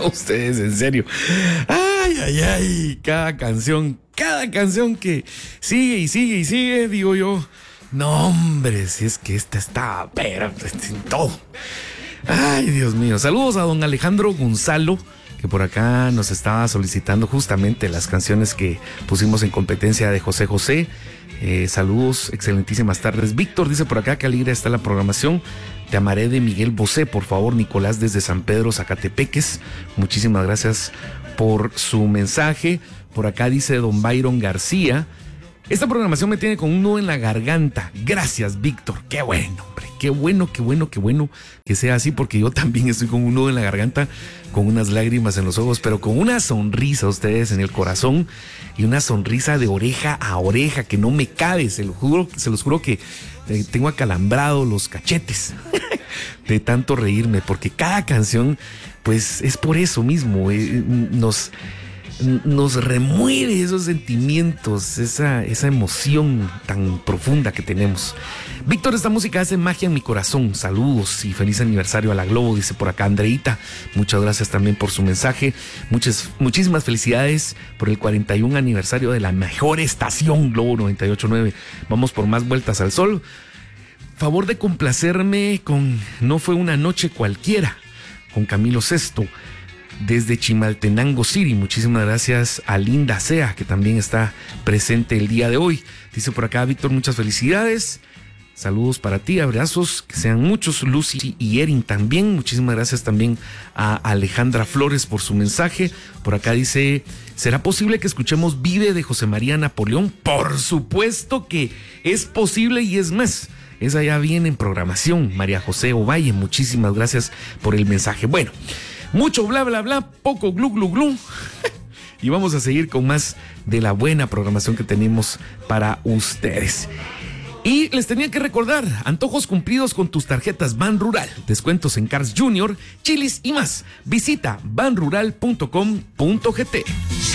Ustedes, en serio. Ay, ay, ay. Cada canción que sigue y sigue y sigue, digo yo. No, hombre, si es que esta está, pero en todo. Ay, Dios mío. Saludos a don Alejandro Gonzalo, que por acá nos estaba solicitando justamente las canciones que pusimos en competencia de José José. Saludos, excelentísimas tardes. Víctor dice por acá que alegre está la programación. Te amaré, de Miguel Bosé, por favor. Nicolás desde San Pedro, Zacatepeques. Muchísimas gracias por su mensaje. Por acá dice don Byron García: esta programación me tiene con un nudo en la garganta. Gracias, Víctor. Qué bueno, hombre. Qué bueno que sea así, porque yo también estoy con un nudo en la garganta, con unas lágrimas en los ojos, pero con una sonrisa, ustedes, en el corazón, y una sonrisa de oreja a oreja que no me cabe. Se los juro que tengo acalambrado los cachetes de tanto reírme, porque cada canción, pues, es por eso mismo, nos remueve esos sentimientos, esa emoción tan profunda que tenemos. Víctor, esta música hace magia en mi corazón. Saludos y feliz aniversario a la Globo, dice por acá Andreita. Muchas gracias también por su mensaje. Muchísimas felicidades por el 41 aniversario de la mejor estación, Globo 98.9. Vamos por más vueltas al sol. Favor de complacerme con No fue una noche cualquiera, con Camilo Sesto, desde Chimaltenango City. Muchísimas gracias a Linda Sea, que también está presente el día de hoy. Dice por acá Víctor, muchas felicidades. Saludos para ti, abrazos, que sean muchos. Lucy y Erin también. Muchísimas gracias también a Alejandra Flores por su mensaje. Por acá dice: ¿será posible que escuchemos Vive de José María Napoleón? Por supuesto que es posible, y es más, esa ya viene en programación. María José Ovalle, muchísimas gracias por el mensaje. Bueno, mucho bla bla bla, poco glu glu glu. Y vamos a seguir con más de la buena programación que tenemos para ustedes. Y les tenía que recordar: antojos cumplidos con tus tarjetas Ban Rural, descuentos en Cars Junior, Chili's y más. Visita banrural.com.gt.